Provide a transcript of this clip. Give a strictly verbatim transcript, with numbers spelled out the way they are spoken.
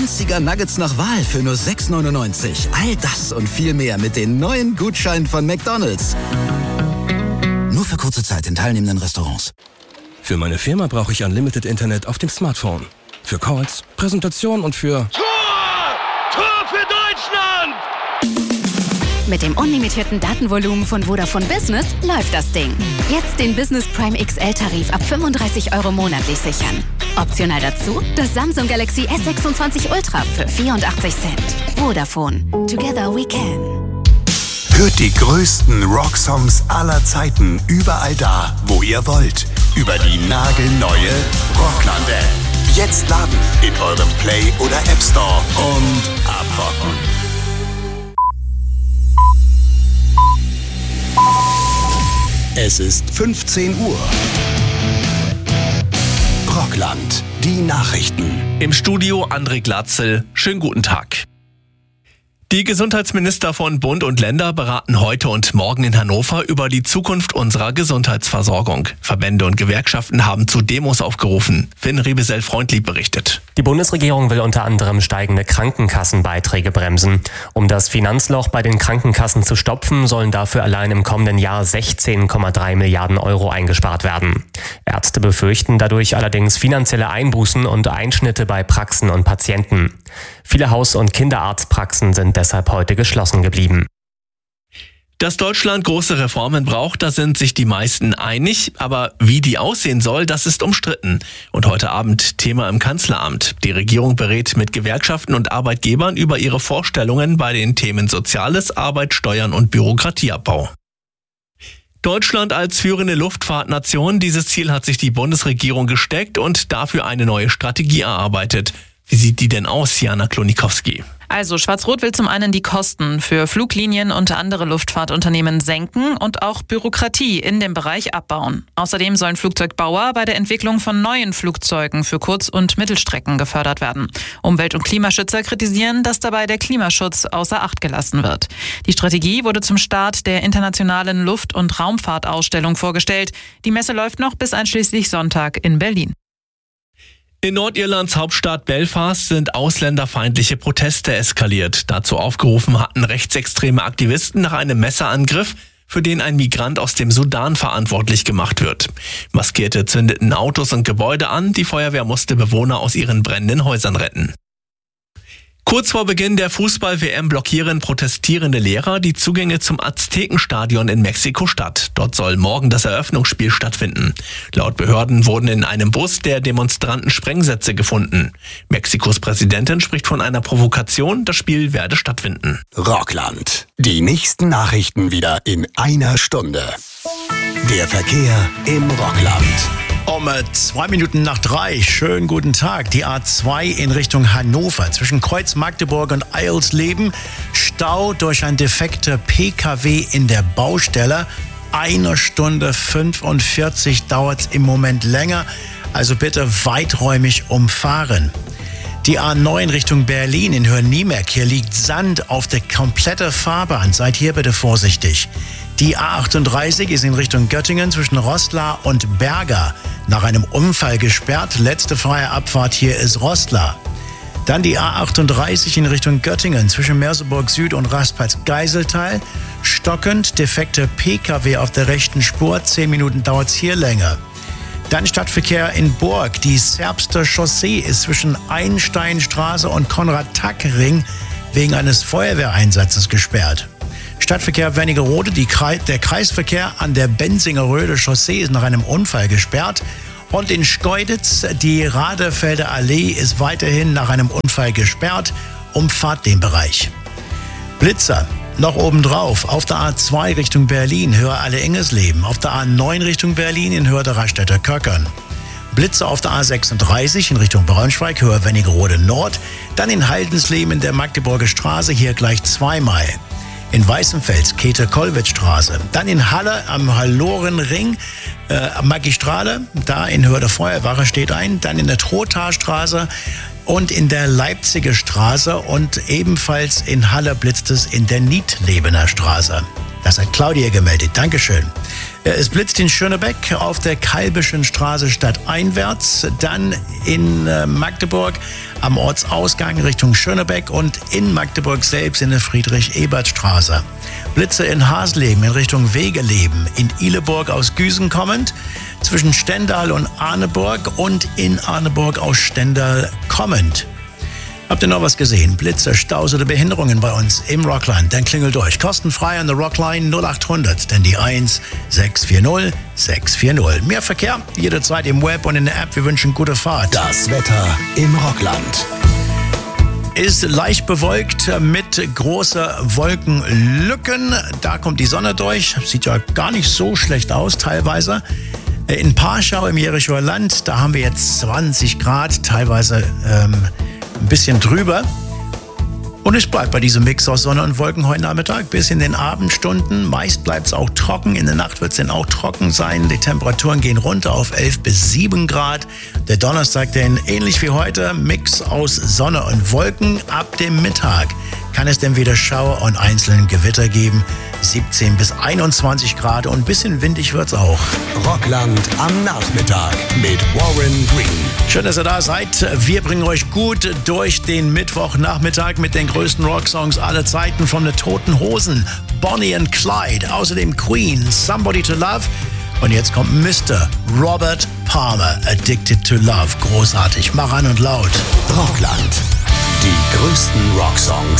Günstiger Nuggets nach Wahl für nur sechs neunundneunzig. All das und viel mehr mit den neuen Gutscheinen von McDonald's. Nur für kurze Zeit in teilnehmenden Restaurants. Für meine Firma brauche ich Unlimited Internet auf dem Smartphone. Für Calls, Präsentationen und für... Tor! Tor für Deutschland! Mit dem unlimitierten Datenvolumen von Vodafone Business läuft das Ding. Jetzt den Business Prime X L-Tarif ab fünfunddreißig Euro monatlich sichern. Optional dazu das Samsung Galaxy S sechsundzwanzig Ultra für vierundachtzig Cent. Vodafone. Together we can. Hört die größten Rocksongs aller Zeiten überall da, wo ihr wollt. Über die nagelneue Rockland-App. Jetzt laden in eurem Play- oder App Store und abrocken. Es ist fünfzehn Uhr. Rockland, die Nachrichten. Im Studio André Glatzel. Schönen guten Tag. Die Gesundheitsminister von Bund und Länder beraten heute und morgen in Hannover über die Zukunft unserer Gesundheitsversorgung. Verbände und Gewerkschaften haben zu Demos aufgerufen. Finn Riebesell-Freundlieb berichtet. Die Bundesregierung will unter anderem steigende Krankenkassenbeiträge bremsen. Um das Finanzloch bei den Krankenkassen zu stopfen, sollen dafür allein im kommenden Jahr sechzehn Komma drei Milliarden Euro eingespart werden. Ärzte befürchten dadurch allerdings finanzielle Einbußen und Einschnitte bei Praxen und Patienten. Viele Haus- und Kinderarztpraxen sind deshalb heute geschlossen geblieben. Dass Deutschland große Reformen braucht, da sind sich die meisten einig. Aber wie die aussehen soll, das ist umstritten. Und heute Abend Thema im Kanzleramt. Die Regierung berät mit Gewerkschaften und Arbeitgebern über ihre Vorstellungen bei den Themen Soziales, Arbeit, Steuern und Bürokratieabbau. Deutschland als führende Luftfahrtnation, dieses Ziel hat sich die Bundesregierung gesteckt und dafür eine neue Strategie erarbeitet. Wie sieht die denn aus, Jana Klonikowski? Also Schwarz-Rot will zum einen die Kosten für Fluglinien und andere Luftfahrtunternehmen senken und auch Bürokratie in dem Bereich abbauen. Außerdem sollen Flugzeugbauer bei der Entwicklung von neuen Flugzeugen für Kurz- und Mittelstrecken gefördert werden. Umwelt- und Klimaschützer kritisieren, dass dabei der Klimaschutz außer Acht gelassen wird. Die Strategie wurde zum Start der internationalen Luft- und Raumfahrtausstellung vorgestellt. Die Messe läuft noch bis einschließlich Sonntag in Berlin. In Nordirlands Hauptstadt Belfast sind ausländerfeindliche Proteste eskaliert. Dazu aufgerufen hatten rechtsextreme Aktivisten nach einem Messerangriff, für den ein Migrant aus dem Sudan verantwortlich gemacht wird. Maskierte zündeten Autos und Gebäude an, die Feuerwehr musste Bewohner aus ihren brennenden Häusern retten. Kurz vor Beginn der Fußball-W M blockieren protestierende Lehrer die Zugänge zum Aztekenstadion in Mexiko-Stadt. Dort soll morgen das Eröffnungsspiel stattfinden. Laut Behörden wurden in einem Bus der Demonstranten Sprengsätze gefunden. Mexikos Präsidentin spricht von einer Provokation, das Spiel werde stattfinden. Rockland, die nächsten Nachrichten wieder in einer Stunde. Der Verkehr im Rockland. Um äh, zwei Minuten nach drei, schönen guten Tag. Die A zwei in Richtung Hannover zwischen Kreuz Magdeburg und Eilsleben. Stau durch ein defekter P K W in der Baustelle. Eine Stunde fünfundvierzig dauert es im Moment länger. Also bitte weiträumig umfahren. Die A neun Richtung Berlin in Hörniemerk. Hier liegt Sand auf der kompletten Fahrbahn. Seid hier bitte vorsichtig. Die A achtunddreißig ist in Richtung Göttingen zwischen Rostlar und Berger nach einem Unfall gesperrt. Letzte freie Abfahrt hier ist Rostlar. Dann die A achtunddreißig in Richtung Göttingen zwischen Merseburg Süd und Raspatz-Geiseltal. Stockend, defekter P K W auf der rechten Spur. Zehn Minuten dauert es hier länger. Dann Stadtverkehr in Burg. Die Serbster Chaussee ist zwischen Einsteinstraße und Konrad-Tack-Ring wegen eines Feuerwehreinsatzes gesperrt. Stadtverkehr Wernigerode, die Kreis, der Kreisverkehr an der Benzingeröde Chaussee ist nach einem Unfall gesperrt. Und in Schkeuditz, die Radefelder Allee ist weiterhin nach einem Unfall gesperrt. Umfahrt den Bereich. Blitzer, noch obendrauf, auf der A zwei Richtung Berlin, Höhe Alle-Ingesleben. Auf der A neun Richtung Berlin in Höhe der Raststätter Köckern. Blitzer auf der A sechsunddreißig in Richtung Braunschweig, Höhe Wernigerode Nord. Dann in Haldensleben in der Magdeburger Straße, hier gleich zweimal. In Weißenfels, Käthe-Kollwitz-Straße. Dann in Halle am Hallorenring, äh, Magistrale, da in Höhe der Feuerwache steht ein. Dann in der Trothaarstraße und in der Leipziger Straße. Und ebenfalls in Halle blitzt es in der Niedlebener Straße. Das hat Claudia gemeldet. Dankeschön. Es blitzt in Schönebeck auf der Kalbischen Straße stadteinwärts, dann in Magdeburg am Ortsausgang Richtung Schönebeck und in Magdeburg selbst in der Friedrich-Ebert-Straße. Blitze in Hasleben in Richtung Wegeleben, in Ihleburg aus Güsen kommend, zwischen Stendal und Arneburg und in Arneburg aus Stendal kommend. Habt ihr noch was gesehen? Blitze, Staus oder Behinderungen bei uns im Rockland? Dann klingelt durch. Kostenfrei an der Rockline null acht hundert, denn die eins sechs vier null sechs vier null. Mehr Verkehr jederzeit im Web und in der App. Wir wünschen gute Fahrt. Das Wetter im Rockland. Ist leicht bewölkt mit großer Wolkenlücken. Da kommt die Sonne durch. Sieht ja gar nicht so schlecht aus teilweise. In Parschau im Jerichoer Land, da haben wir jetzt zwanzig Grad, teilweise ähm, ein bisschen drüber. Und es bleibt bei diesem Mix aus Sonne und Wolken heute Nachmittag bis in den Abendstunden. Meist bleibt es auch trocken. In der Nacht wird es dann auch trocken sein. Die Temperaturen gehen runter auf elf bis sieben Grad. Der Donnerstag dann ähnlich wie heute. Mix aus Sonne und Wolken. Ab dem Mittag kann es dann wieder Schauer und einzelnen Gewitter geben. siebzehn bis einundzwanzig Grad und ein bisschen windig wird es auch. Rockland am Nachmittag mit Warren Green. Schön, dass ihr da seid. Wir bringen euch gut durch den Mittwochnachmittag mit den größten Rocksongs aller Zeiten von den Toten Hosen, Bonnie and Clyde, außerdem Queen, Somebody to Love. Und jetzt kommt Mister Robert Palmer, Addicted to Love. Großartig, mach an und laut. Rockland, die größten Rocksongs